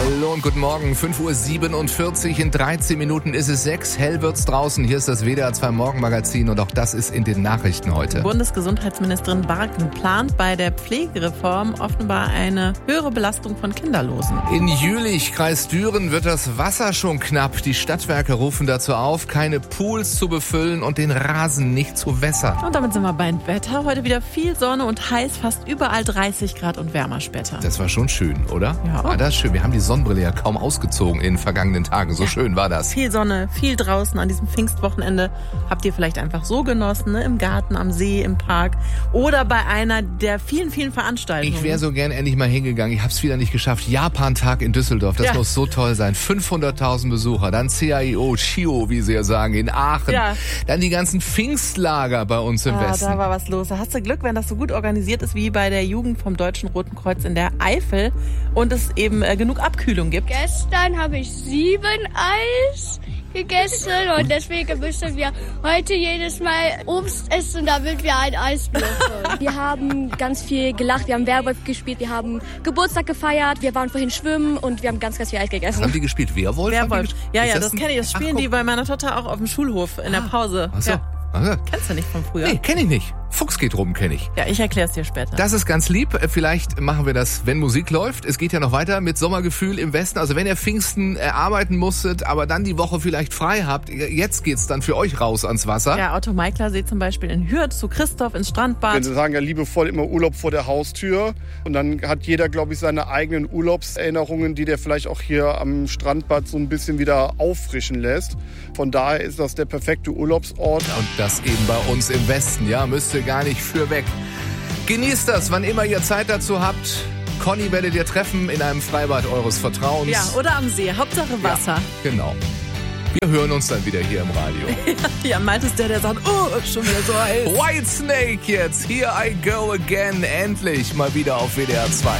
Hallo und guten Morgen, 5:47 Uhr, in 13 Minuten ist es 6, hell wird's draußen. Hier ist das WDR 2 Morgenmagazin und auch das ist in den Nachrichten heute. Bundesgesundheitsministerin Barken plant bei der Pflegereform offenbar eine höhere Belastung von Kinderlosen. In Jülich, Kreis Düren, wird das Wasser schon knapp. Die Stadtwerke rufen dazu auf, keine Pools zu befüllen und den Rasen nicht zu wässern. Und damit sind wir beim Wetter. Heute wieder viel Sonne und heiß, fast überall 30 Grad und wärmer später. Das war schon schön, oder? Ja. War das schön? Wir haben die Sonnenbrille ja kaum ausgezogen in den vergangenen Tagen. So schön war das. Viel Sonne, viel draußen an diesem Pfingstwochenende. Habt ihr vielleicht einfach so genossen, ne? Im Garten, am See, im Park oder bei einer der vielen, vielen Veranstaltungen. Ich wäre so gern endlich mal hingegangen. Ich habe es wieder nicht geschafft. Japan-Tag in Düsseldorf, das muss so toll sein. 500.000 Besucher. Dann CAIO, CHIO, wie sie ja sagen, in Aachen. Ja. Dann die ganzen Pfingstlager bei uns im Westen. Da war was los. Da hast du Glück, wenn das so gut organisiert ist wie bei der Jugend vom Deutschen Roten Kreuz in der Eifel und es eben genug Abkühlung gibt. Gestern habe ich 7 Eis gegessen und deswegen müssen wir heute jedes Mal Obst essen, damit wir ein Eis dürfen. Wir haben ganz viel gelacht, wir haben Werwolf gespielt, wir haben Geburtstag gefeiert, wir waren vorhin schwimmen und wir haben ganz, ganz viel Eis gegessen. Was haben die gespielt? Werwolf? Werwolf. Ja, das kenne ich. Das spielen die bei meiner Tochter auch auf dem Schulhof in der Pause. Ach so. Ja. Kennst du nicht von früher? Nee, kenne ich nicht. Fuchs geht rum, kenne ich. Ja, ich erkläre es dir später. Das ist ganz lieb. Vielleicht machen wir das, wenn Musik läuft. Es geht ja noch weiter mit Sommergefühl im Westen. Also wenn ihr Pfingsten arbeiten musstet, aber dann die Woche vielleicht frei habt, jetzt geht's dann für euch raus ans Wasser. Ja, Otto Meikler zum Beispiel in Hürth zu Christoph ins Strandbad. Wir sagen ja liebevoll immer Urlaub vor der Haustür. Und dann hat jeder, glaube ich, seine eigenen Urlaubserinnerungen, die der vielleicht auch hier am Strandbad so ein bisschen wieder auffrischen lässt. Von daher ist das der perfekte Urlaubsort. Und das eben bei uns im Westen, ja, müsst ihr gar nicht für weg. Genießt das, wann immer ihr Zeit dazu habt. Conny werdet ihr treffen in einem Freibad eures Vertrauens. Ja, oder am See, Hauptsache Wasser. Ja, genau. Wir hören uns dann wieder hier im Radio. Ja, Malte ist der sagt, oh, schon wieder so heiß. Whitesnake jetzt, Here I Go Again, endlich mal wieder auf WDR 2.